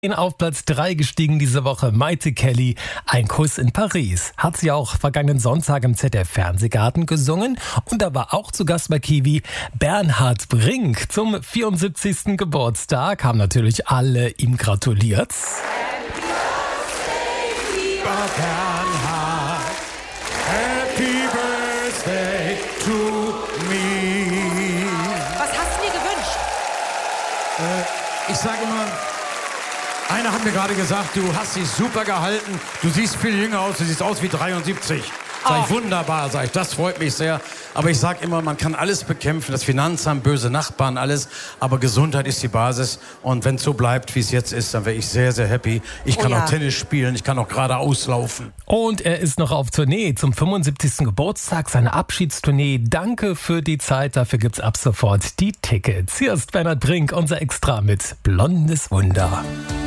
Auf Platz 3 gestiegen diese Woche Maite Kelly, Ein Kuss in Paris. Hat sie auch vergangenen Sonntag im ZDF-Fernsehgarten gesungen. Und da war auch zu Gast bei Kiwi Bernhard Brink. Zum 74. Geburtstag haben natürlich alle ihm gratuliert. Bernhard, Happy Birthday to me. Was hast du dir gewünscht? Ich sage immer, einer hat mir gerade gesagt, du hast dich super gehalten, du siehst viel jünger aus, du siehst aus wie 73. Sag ich, wunderbar, sag ich, das freut mich sehr. Aber ich sag immer, man kann alles bekämpfen, das Finanzamt, böse Nachbarn, alles. Aber Gesundheit ist die Basis. Und wenn es so bleibt, wie es jetzt ist, dann wäre ich sehr, sehr happy. Ich kann auch Tennis spielen, ich kann auch geradeaus laufen. Und er ist noch auf Tournee zum 75. Geburtstag, seine Abschiedstournee. Danke für die Zeit, dafür gibt's ab sofort die Tickets. Hier ist Bernhard Brink, unser Extra mit Blondes Wunder.